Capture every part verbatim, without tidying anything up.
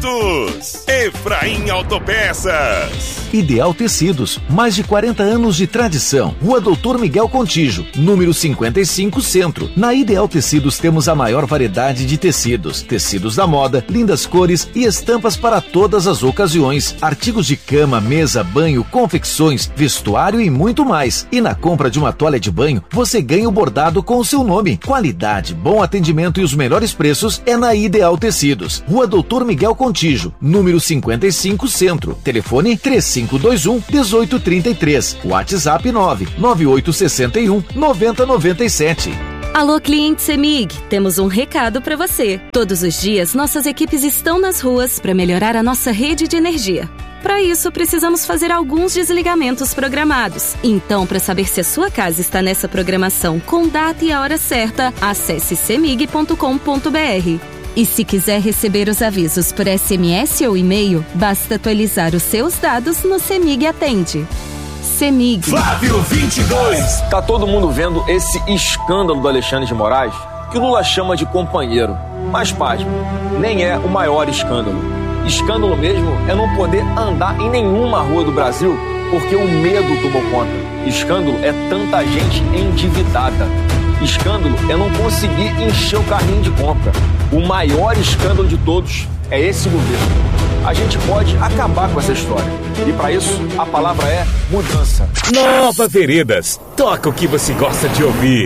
baratos. Efraim Autopeças. Ideal Tecidos, mais de quarenta anos de tradição. Rua Doutor Miguel Contígio, número cinquenta e cinco, Centro. Na Ideal Tecidos temos a maior variedade de tecidos, tecidos da moda, lindas cores e estampas para todas as ocasiões, artigos de cama, mesa, banho, confecções, vestuário e muito mais. E na compra de uma toalha de banho, você ganha o bordado com o seu nome. Qualidade, bom atendimento e os melhores preços é na Ideal Tecidos. Rua Doutor Miguel Contígio, número cinquenta e cinco, Centro. Telefone três cinco dois um, um oito três três. WhatsApp nove nove oito seis um, nove zero nove sete. Alô, cliente CEMIG, temos um recado para você. Todos os dias, nossas equipes estão nas ruas para melhorar a nossa rede de energia. Para isso, precisamos fazer alguns desligamentos programados. Então, para saber se a sua casa está nessa programação com data e a hora certa, acesse cemig ponto com ponto br. E se quiser receber os avisos por S M S ou e-mail, basta atualizar os seus dados no CEMIG Atende. CEMIG. Flávio vinte e dois. Tá todo mundo vendo esse escândalo do Alexandre de Moraes, que o Lula chama de companheiro. Mas, pasme, nem é o maior escândalo. Escândalo mesmo é não poder andar em nenhuma rua do Brasil porque o medo tomou conta. Escândalo é tanta gente endividada. Escândalo é não conseguir encher o carrinho de compra. O maior escândalo de todos é esse governo. A gente pode acabar com essa história. E para isso, a palavra é mudança. Nova Veredas. Toca o que você gosta de ouvir.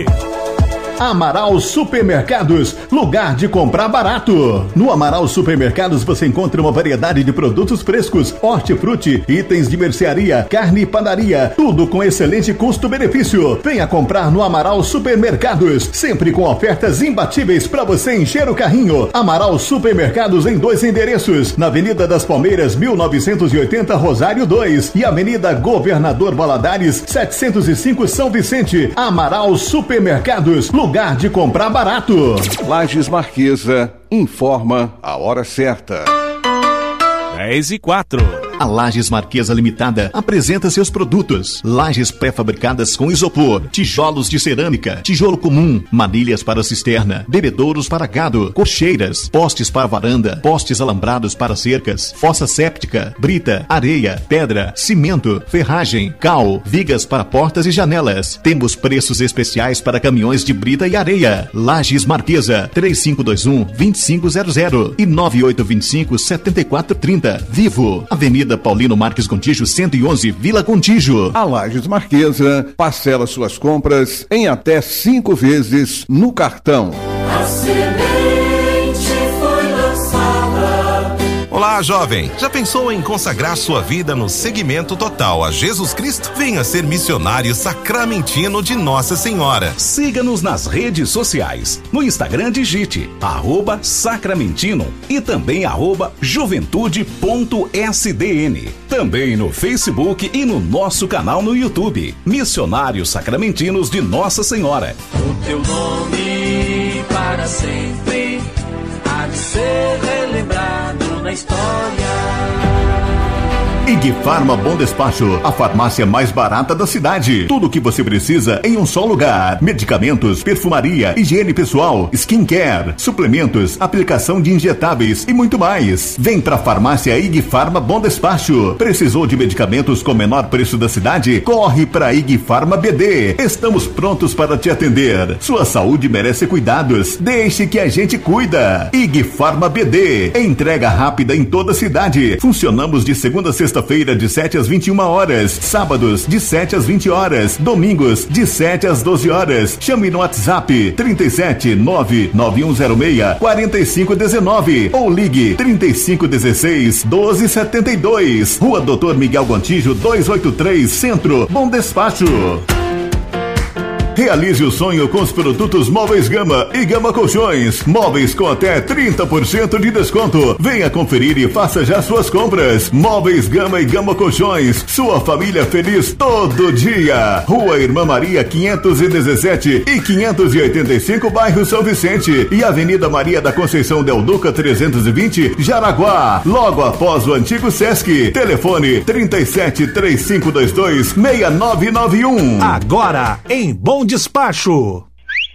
Amaral Supermercados, lugar de comprar barato. No Amaral Supermercados você encontra uma variedade de produtos frescos, hortifruti, itens de mercearia, carne e padaria, tudo com excelente custo-benefício. Venha comprar no Amaral Supermercados, sempre com ofertas imbatíveis para você encher o carrinho. Amaral Supermercados em dois endereços, na Avenida das Palmeiras, mil novecentos e oitenta, Rosário dois, e Avenida Governador Valadares, setecentos e cinco, São Vicente. Amaral Supermercados, lugar de comprar barato. Lages Marquesa informa a hora certa. dez e quatro. A Lages Marquesa Limitada apresenta seus produtos. Lajes pré-fabricadas com isopor, tijolos de cerâmica, tijolo comum, manilhas para cisterna, bebedouros para gado, cocheiras, postes para varanda, postes alambrados para cercas, fossa séptica, brita, areia, pedra, cimento, ferragem, cal, vigas para portas e janelas. Temos preços especiais para caminhões de brita e areia. Lages Marquesa, três cinco dois um, dois cinco zero zero e nove oito dois cinco, sete quatro três zero. Vivo, Avenida Paulino Marques Contígio, cento e onze, Vila Contígio. A Lages Marquesa parcela suas compras em até cinco vezes no cartão. A semente foi lançada. Olá, jovem. Já pensou em consagrar sua vida no seguimento total a Jesus Cristo? Venha ser missionário sacramentino de Nossa Senhora. Siga-nos nas redes sociais. No Instagram digite arroba sacramentino e também arroba juventude.sdn. Também no Facebook e no nosso canal no YouTube. Missionários Sacramentinos de Nossa Senhora. O teu nome para sempre há de ser relembrado na história. Ig Farma Bom Despacho, a farmácia mais barata da cidade. Tudo o que você precisa em um só lugar. Medicamentos, perfumaria, higiene pessoal, skincare, suplementos, aplicação de injetáveis e muito mais. Vem pra farmácia Ig Farma Bom Despacho. Precisou de medicamentos com menor preço da cidade? Corre pra Ig Farma B D. Estamos prontos para te atender. Sua saúde merece cuidados. Deixe que a gente cuida. Ig Farma B D. Entrega rápida em toda a cidade. Funcionamos de segunda a sexta Sexta-feira de sete às vinte e uma horas, sábados de sete às vinte horas, domingos de sete às doze horas. Chame no WhatsApp trinta e sete, nove nove um zero seis, quatro cinco um nove ou ligue trinta e cinco dezesseis, doze setenta e dois. Rua Doutor Miguel Contígio duzentos e oitenta e três, Centro. Bom Despacho. Realize o sonho com os produtos Móveis Gama e Gama Colchões. Móveis com até trinta por cento de desconto. Venha conferir e faça já suas compras. Móveis Gama e Gama Colchões. Sua família feliz todo dia. Rua Irmã Maria quinhentos e dezessete e quinhentos e oitenta e cinco, bairro São Vicente. E Avenida Maria da Conceição Del Duca trezentos e vinte, Jaraguá. Logo após o antigo Sesc. Telefone trinta e sete, três cinco dois dois, seis nove nove um. Agora em Bom Despacho.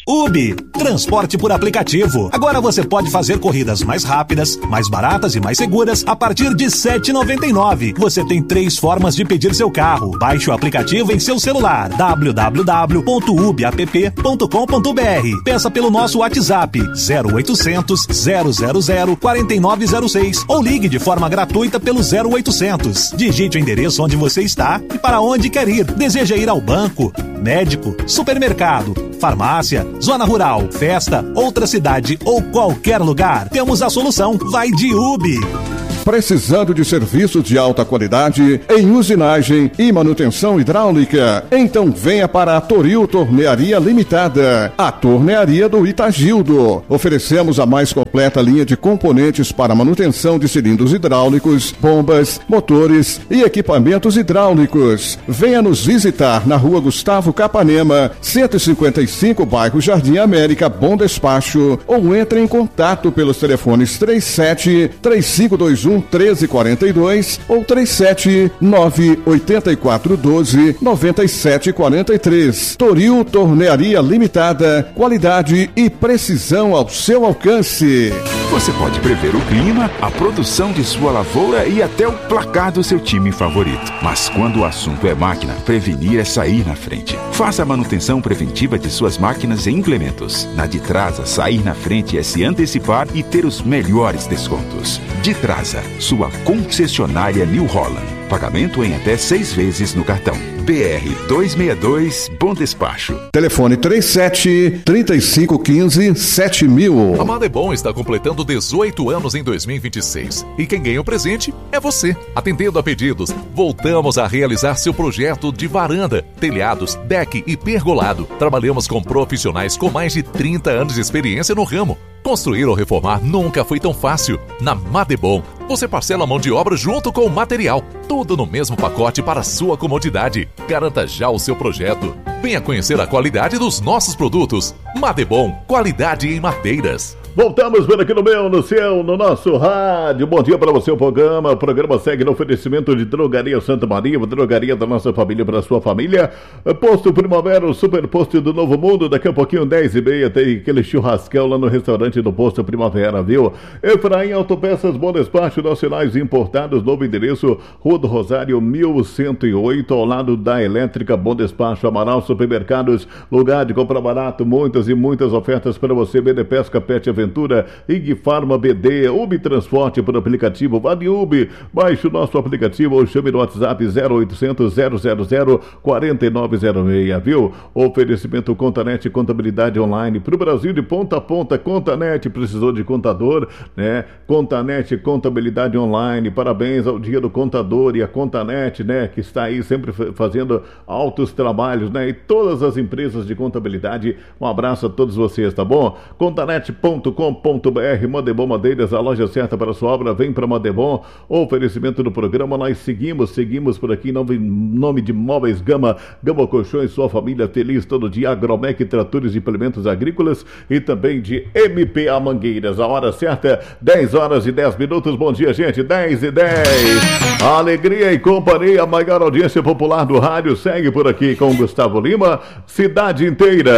Ubi, transporte por aplicativo. Agora você pode fazer corridas mais rápidas, mais baratas e mais seguras a partir de sete reais e noventa e nove centavos. Você tem três formas de pedir seu carro. Baixe o aplicativo em seu celular, w w w ponto ubiapp ponto com ponto b r. Peça pelo nosso WhatsApp zero oitocentos, zero zero zero, quatro nove zero seis ou ligue de forma gratuita pelo zero oitocentos. Digite o endereço onde você está e para onde quer ir. Deseja ir ao banco, médico, supermercado, farmácia, zona rural, festa, outra cidade ou qualquer lugar? Temos a solução. Vai de Ubi. Precisando de serviços de alta qualidade em usinagem e manutenção hidráulica? Então venha para a Toril Tornearia Limitada, a tornearia do Itagildo. Oferecemos a mais completa linha de componentes para manutenção de cilindros hidráulicos, bombas, motores e equipamentos hidráulicos. Venha nos visitar na Rua Gustavo Capanema, cento e cinquenta e cinco, bairro Jardim América, Bom Despacho, ou entre em contato pelos telefones três sete, três cinco dois um, um treze quarenta e dois ou três sete nove oito quatro um dois nove sete quatro três. Toril Tornearia Limitada, qualidade e precisão ao seu alcance. Você pode prever o clima, a produção de sua lavoura e até o placar do seu time favorito. Mas quando o assunto é máquina, prevenir é sair na frente. Faça a manutenção preventiva de suas máquinas e implementos. Na Ditrasa, sair na frente é se antecipar e ter os melhores descontos. Ditrasa, sua concessionária New Holland. Pagamento em até seis vezes no cartão. B R duzentos e sessenta e dois, Bom Despacho. Telefone trinta e sete, trinta e cinco quinze, sete mil. A Madebom está completando dezoito anos em dois mil e vinte e seis. E quem ganha o presente é você. Atendendo a pedidos, voltamos a realizar seu projeto de varanda, telhados, deck e pergolado. Trabalhamos com profissionais com mais de trinta anos de experiência no ramo. Construir ou reformar nunca foi tão fácil. Na Madebom, você parcela a mão de obra junto com o material. Tudo no mesmo pacote para sua comodidade. Garanta já o seu projeto. Venha conhecer a qualidade dos nossos produtos. Madebom, qualidade em madeiras. Voltamos por aqui no meu, no seu, no nosso rádio. Bom dia para você, o programa. O programa segue no oferecimento de Drogaria Santa Maria, drogaria da nossa família para a sua família. Posto Primavera, o super posto do Novo Mundo. Daqui a pouquinho, dez e meia, tem aquele churrascão lá no restaurante do Posto Primavera, viu? Efraim Autopeças, Bom Despacho, nacionais importados, novo endereço, Rua do Rosário, mil cento e oito, ao lado da Elétrica. Bom Despacho, Amaral Supermercados, lugar de comprar barato, muitas e muitas ofertas para você. B D Pesca, Pet Aventura, I G Farma, B D, Ubi Transporte por aplicativo. Vá de Ubi, baixe o nosso aplicativo ou chame no WhatsApp zero oitocentos, zero zero zero, quatro nove zero seis, viu? Oferecimento Contanet, contabilidade online para o Brasil de ponta a ponta. Contanet, precisou de contador, né? Contanet, contabilidade online. Parabéns ao Dia do Contador e a Contanet, né? Que está aí sempre fazendo altos trabalhos, né? E todas as empresas de contabilidade. Um abraço a todos vocês, tá bom? Contanet ponto com ponto b r. Madebom Madeiras, a loja certa para a sua obra. Vem para Madebom. Oferecimento do programa, nós seguimos, seguimos por aqui em nome de Móveis Gama, Gama Colchões, sua família feliz todo dia. Agromec, tratores e implementos agrícolas e também de M P A Mangueiras. A hora certa, dez horas e dez minutos. Bom dia, gente, dez e dez. Alegria e companhia, a maior audiência popular do rádio segue por aqui com Gustavo Lima, cidade inteira.